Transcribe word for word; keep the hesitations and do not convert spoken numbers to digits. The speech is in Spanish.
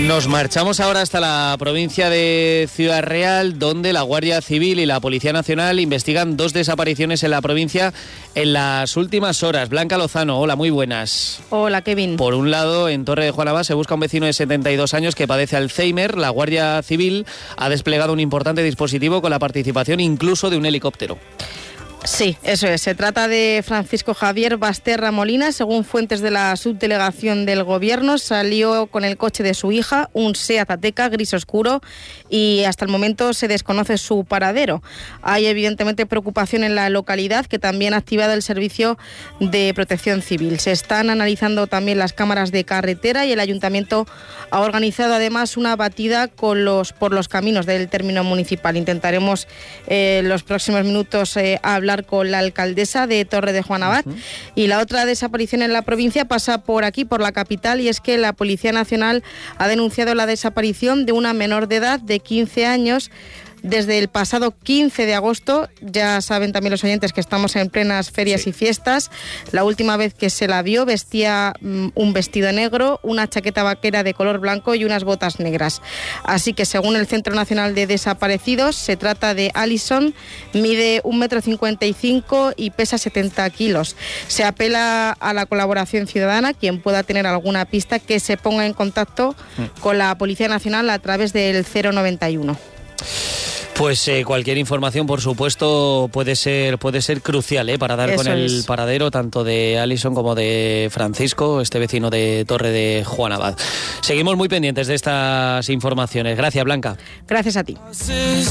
Nos marchamos ahora hasta la provincia de Ciudad Real, donde la Guardia Civil y la Policía Nacional investigan dos desapariciones en la provincia en las últimas horas. Blanca Lozano, hola, muy buenas. Hola, Kevin. Por un lado, en Torre de Juan Abad se busca un vecino de setenta y dos años que padece Alzheimer. La Guardia Civil ha desplegado un importante dispositivo con la participación incluso de un helicóptero. Sí, eso es. Se trata de Francisco Javier Basterra Molina. Según fuentes de la subdelegación del Gobierno, salió con el coche de su hija, un Seat Ateca gris oscuro, y hasta el momento se desconoce su paradero. Hay evidentemente preocupación en la localidad, que también ha activado el Servicio de Protección Civil. Se están analizando también las cámaras de carretera y el Ayuntamiento ha organizado además una batida con los, por los caminos del término municipal. Intentaremos eh, en los próximos minutos eh, hablar con la alcaldesa de Torre de Juan Abad. Uh-huh. Y la otra desaparición en la provincia pasa por aquí, por la capital, y es que la Policía Nacional ha denunciado la desaparición de una menor de edad de quince años desde el pasado quince de agosto. Ya saben también los oyentes que estamos en plenas ferias sí. y fiestas. La última vez que se la vio vestía um, un vestido negro, una chaqueta vaquera de color blanco y unas botas negras. Así que según el Centro Nacional de Desaparecidos, se trata de Alison, mide un metro cincuenta y cinco y pesa setenta kilos. Se apela a la colaboración ciudadana, quien pueda tener alguna pista que se ponga en contacto mm. con la Policía Nacional a través del cero noventa y uno. Pues eh, cualquier información, por supuesto, puede ser puede ser crucial ¿eh? para dar Eso con el es. paradero tanto de Alison como de Francisco, este vecino de Torre de Juan Abad. Seguimos muy pendientes de estas informaciones. Gracias, Blanca. Gracias a ti.